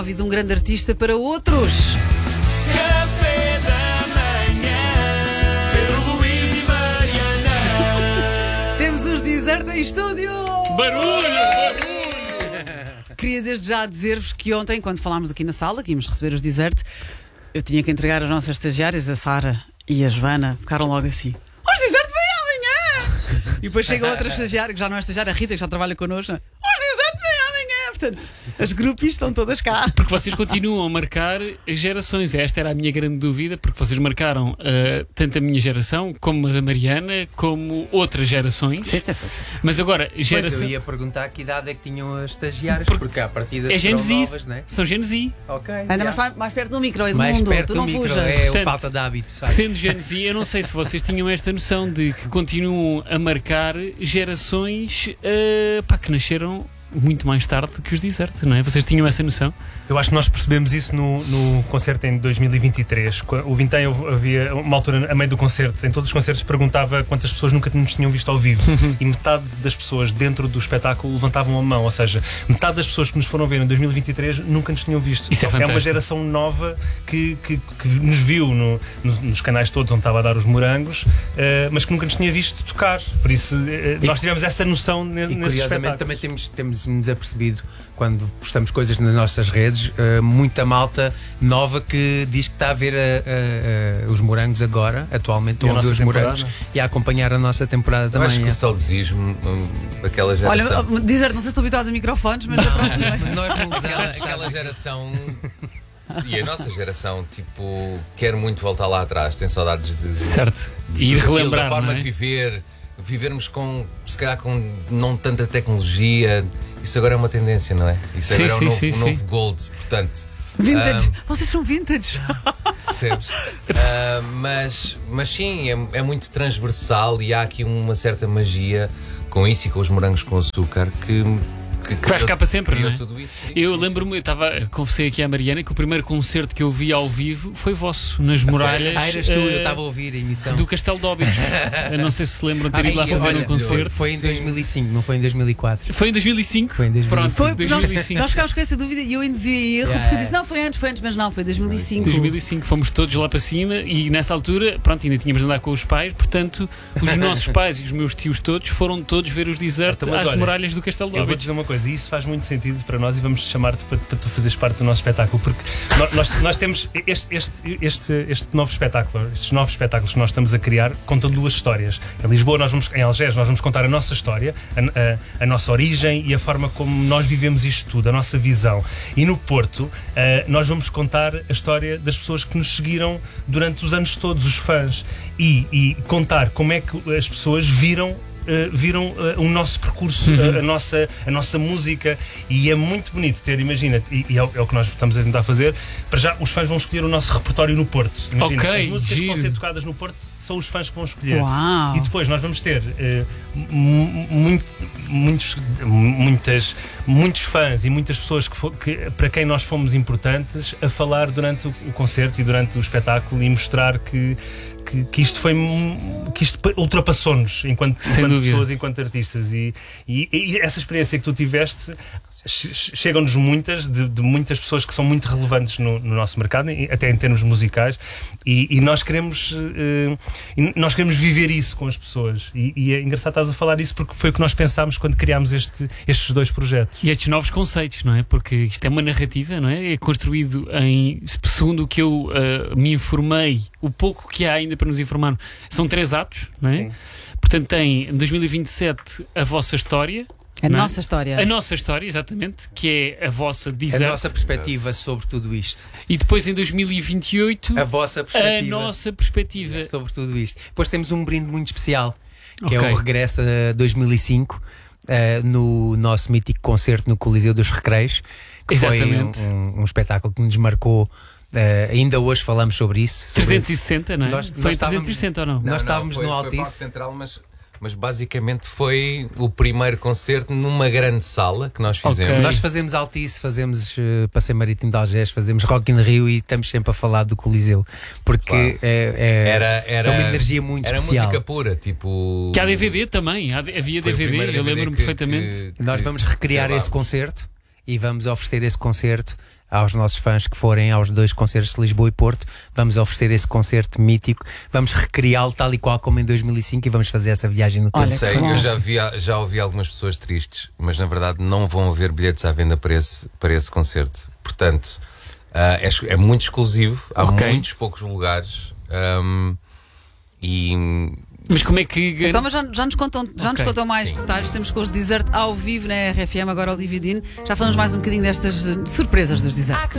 De um grande artista para outros. Café da manhã, Pedro Luís e Mariana. Temos os Desert em estúdio. Barulho! Queria desde já dizer-vos que ontem, quando falámos aqui na sala, que íamos receber os Desert, eu tinha que entregar as nossas estagiárias, a Sara e a Joana, ficaram logo assim: os Desert vêm amanhã! E depois chega outra estagiária, que já não é estagiária, a Rita, que já trabalha connosco. Os Desert vêm amanhã! Portanto, as groupies estão todas cá. Porque vocês continuam a marcar as gerações. Esta era a minha grande dúvida, porque vocês marcaram tanto a minha geração, como a da Mariana, como outras gerações. Sim. Mas agora, Pois geração. eu ia perguntar que idade é que tinham as estagiárias, Porque porque à partida É Gen serão Z. novas, não é? São Gen Z. Ok. Ainda mais perto do micro e do mais mundo. perto Tu do não micro, fujas. é Portanto, falta de hábito, sabe? Sendo Gen Z, eu não sei se vocês tinham esta noção de que continuam a marcar gerações que nasceram muito mais tarde do que os Desert, não é? Vocês tinham essa noção? Eu acho que nós percebemos isso no concerto em 2023. O Vintém, havia uma altura a meio do concerto, em todos os concertos, perguntava quantas pessoas nunca nos tinham visto ao vivo. E metade das pessoas dentro do espetáculo levantavam a mão. Ou seja, metade das pessoas que nos foram ver em 2023 nunca nos tinham visto. Isso é uma fantástico. geração nova que nos viu nos canais todos onde estava a dar os morangos, mas que nunca nos tinha visto tocar. Por isso, nós tivemos essa noção E nesse curiosamente espetáculo. também temos-nos apercebido, quando postamos coisas nas nossas redes, muita malta nova que diz que está a ver os morangos agora, atualmente estão E a a ver nossa os morangos temporada? e a acompanhar a nossa temporada Eu acho também. que o saudosismo, aquela geração. Olha, Desert, não sei se estão habituados a microfones, mas a próxima. Nós não usamos, Aquela geração. E a nossa geração, tipo, quer muito voltar lá atrás, tem saudades de Certo. de E ir tudo aquilo, relembrar, da forma não é? de viver, vivermos com, se calhar, com não tanta tecnologia. Isso agora é uma tendência, não é? Isso Sim, agora sim, é o sim, novo sim. gold, portanto. Vintage. Vocês são vintage. Percebes? Mas sim, é muito transversal e há aqui uma certa magia com isso e com os morangos com açúcar que vai ficar para sempre, criou não é? tudo isso. Sim, Eu sim, lembro-me, confessei aqui à Mariana que o primeiro concerto que eu vi ao vivo foi vosso, nas muralhas eras tu, eu estava a ouvir a emissão. do Castelo de Óbidos. Eu não sei se se lembram de ter ido lá fazer um concerto. Foi em 2005, não foi em 2004. Foi em 2005? Foi em 2005. Pronto, Foi, porque 2005. nós ficámos com essa dúvida e eu induzia em erro, porque eu disse: não, foi antes, mas não, foi 2005. 2005 fomos todos lá para cima e nessa altura, pronto, ainda tínhamos de andar com os pais, portanto, os nossos pais e os meus tios todos foram todos ver os Desert Então, mas às olha, muralhas do Castelo de Eu vou Óbidos. dizer uma coisa, e isso faz muito sentido para nós e vamos chamar-te para tu fazeres parte do nosso espetáculo, porque nós temos este novo espetáculo, estes novos espetáculos que nós estamos a criar, contam duas histórias. Em Lisboa, em Algés, nós vamos contar a nossa história, a nossa origem e a forma como nós vivemos isto tudo, a nossa visão. E no Porto, nós vamos contar a história das pessoas que nos seguiram durante os anos todos, os fãs, e contar como é que as pessoas viram o nosso percurso, a nossa música, e é muito bonito ter, imagina, e é o que nós estamos a tentar fazer. Para já, os fãs vão escolher o nosso repertório no Porto. Imagina, Ok, as músicas que vão giro. ser tocadas no Porto são os fãs que vão escolher. Uau. E depois nós vamos ter muitos fãs e muitas pessoas para quem nós fomos importantes a falar durante o concerto e durante o espetáculo e mostrar que isto ultrapassou-nos enquanto dúvida. pessoas, enquanto artistas, e essa experiência que tu tiveste chegam-nos de muitas pessoas que são muito relevantes no nosso mercado, até em termos musicais, e nós queremos viver isso com as pessoas, e é engraçado estás a falar isso porque foi o que nós pensámos quando criámos estes dois projetos. E estes novos conceitos, não é? Porque isto é uma narrativa, não é? É construído segundo o que eu me informei, o pouco que há ainda para nos informar, são 3 atos, não é? Sim. Portanto, tem em 2027 a vossa história. A não é? nossa história. A nossa história, exatamente, que é a vossa A Desert. nossa perspectiva sobre tudo isto. E depois em 2028 A vossa a perspectiva nossa perspectiva. sobre tudo isto. Depois temos um brinde muito especial, que Ok. é o regresso a 2005, no nosso mítico concerto no Coliseu dos Recreios, que Exatamente. foi um espetáculo que nos marcou. Ainda hoje falamos sobre isso. 360, não é? Nós Foi estávamos- 360 ou não? Nós estávamos foi, no foi Palco Altice. Central, mas basicamente foi o primeiro concerto numa grande sala que nós fizemos. Ok. Nós fazemos Altice, fazemos Passeio Marítimo de Algés, fazemos Rock in Rio e estamos sempre a falar do Coliseu, porque Claro. é uma energia muito era especial. música pura, tipo. Que há DVD também, havia Foi o DVD, primeiro eu lembro-me que- perfeitamente. que Nós vamos recriar gravámos. esse concerto e vamos oferecer esse concerto aos nossos fãs que forem aos 2 concertos de Lisboa e Porto. Vamos oferecer esse concerto mítico, vamos recriá-lo tal e qual como em 2005 e vamos fazer essa viagem no tempo. Olha, Sei, que bom. eu já ouvi algumas pessoas tristes, mas na verdade não vão haver bilhetes à venda para esse concerto. Portanto, é muito exclusivo, há Ok. muitos poucos lugares. E Mas como é que. Então, mas já nos contam mais Sim. detalhes. Temos com os Desert ao vivo na RFM, agora o Lividine. Já falamos mais um bocadinho destas surpresas dos Desert.